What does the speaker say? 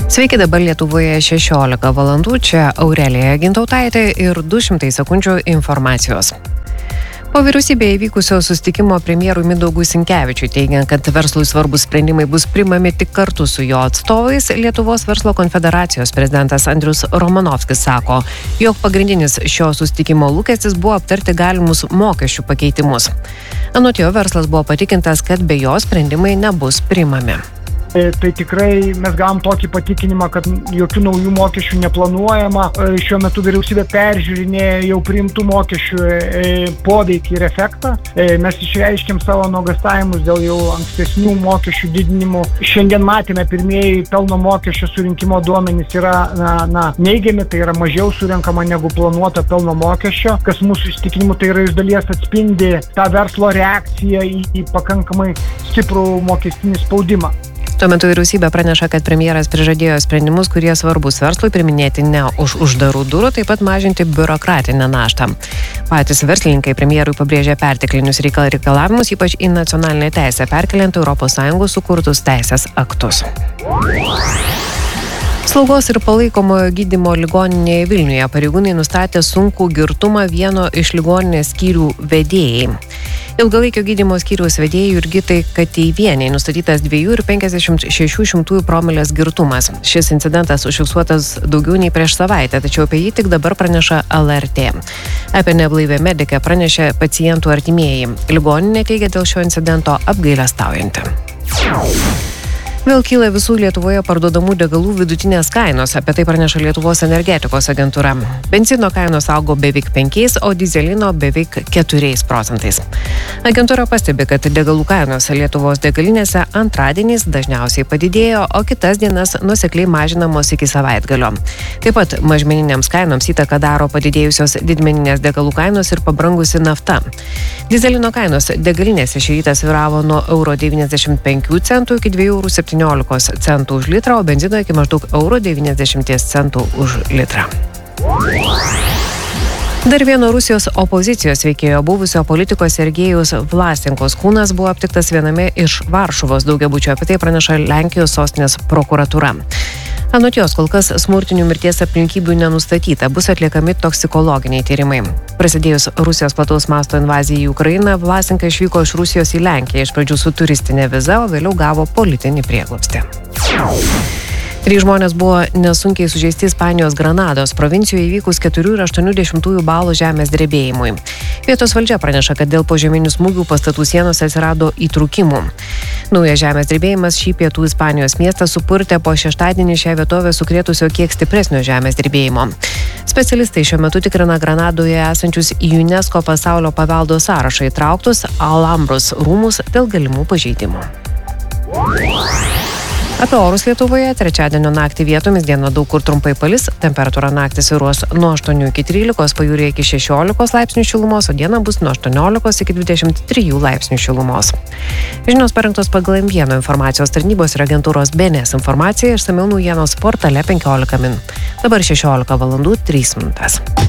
Sveiki, dabar Lietuvoje 16 valandų, čia Aurelija Gintautaitė ir 200 sekundžių informacijos. Po vyriausybėje įvykusio susitikimo premjerui Mindaugui Sinkevičiui teigiant, kad verslui svarbus sprendimai bus priimami tik kartu su jo atstovais, Lietuvos verslo konfederacijos prezidentas Andrius Romanovskis sako, jog pagrindinis šio susitikimo lūkestis buvo aptarti galimus mokesčių pakeitimus. Anot jo, verslas buvo patikintas, kad be jo sprendimai nebus priimami. Tai tikrai mes gavom tokį patikinimą, kad jokių naujų mokesčių neplanuojama. Šiuo metu vyriausybė peržiūrinėja jau priimtų mokesčių poveikį ir efektą. Mes išreiškėm savo nuogąstavimus dėl jau ankstesnių mokesčių didinimų. Šiandien matėme pirmieji pelno mokesčio surinkimo duomenys yra neigiami, tai yra mažiau surenkama negu planuota pelno mokesčio, kas mūsų įsitikinimu tai yra iš dalies atspindi tą verslo reakciją į pakankamai stiprų mokestinį spaudimą. Tuo metu vyriausybė praneša, kad premjeras prižadėjo sprendimus, kurie svarbus verslui priminėti ne už uždarų durų, taip pat mažinti biurokratinę naštą. Patys verslininkai premjerui pabrėžė perteklinius reikalavimus, ypač į nacionalinę teisę perkeliant ES sukurtus teisės aktus. Slaugos ir palaikomojo gydymo ligoninėje Vilniuje pareigūnai nustatė sunkų girtumą vieno iš ligoninės skyrių vedėjai. Ilgalaikio gydymo skyriaus vedėjai Jurgitai Kateivienei nustatytas 2,56 promilės girtumas. Šis incidentas užfiksuotas daugiau nei prieš savaitę, tačiau apie jį tik dabar praneša LRT. Apie neblaivę medikę pranešė pacientų artimieji. Ligoninė teigia dėl šio incidento apgailestaujanti. Vėl kyla visų Lietuvoje parduodamų degalų vidutinės kainos, apie tai praneša Lietuvos energetikos agentūra. Benzino kainos augo beveik 5, o dyzelino beveik 4%. Agentūra pastebi, kad degalų kainos Lietuvos degalinėse antradieniais dažniausiai padidėjo, o kitas dienas nuosekliai mažinamos iki savaitgalio. Taip pat mažmeninėms kainoms įtaką daro padidėjusios didmeninės degalų kainos ir pabrangusi nafta. Dyzelino kainos degalinėse šį rytą svyravo nuo €95 iki €2,17 už litrą, o benzino iki maždaug €90 už litrą. Dar vieno Rusijos opozicijos veikėjo buvusio politiko Sergejaus Vlasenkos kūnas buvo aptiktas viename iš Varšuvos daugiabučio, apie tai praneša Lenkijos sostinės prokuratūra. Anot jos, kol kas smurtinių mirties aplinkybių nenustatyta, bus atliekami toksikologiniai tyrimai. Prasidėjus Rusijos plataus masto invazijai į Ukrainą, Vlasenka išvyko iš Rusijos į Lenkiją, iš pradžių su turistinė viza, o vėliau gavo politinį prieglobstį. 3 žmonės buvo nesunkiai sužeisti Ispanijos Granados provincijoje įvykus 4,8 balų žemės drebėjimui. Vietos valdžia praneša, kad dėl požeminių smūgių pastatų sienos atsirado įtrūkimų. Naujas žemės drebėjimas šį pietų Ispanijos miestą supurtė po šeštadienį šią vietovę sukrėtusio kiek stipresnio žemės drebėjimo. Specialistai šiuo metu tikrina Granadoje esančius į UNESCO pasaulio paveldo sąrašą įtrauktus Alhambros rūmus dėl galimų pažeidimų. Apie orus Lietuvoje trečiadienio naktį vietomis dieną daug kur trumpai palis, temperatūra naktį svyruos nuo 8 iki 13, pajūryje iki 16 laipsnių šilumos, o dieną bus nuo 18 iki 23 laipsnių šilumos. Žinios parengtos pagal M1 informacijos tarnybos ir agentūros BNS informaciją, išsamiau naujienos portale 15 min. Dabar 16 valandų 3 minutės.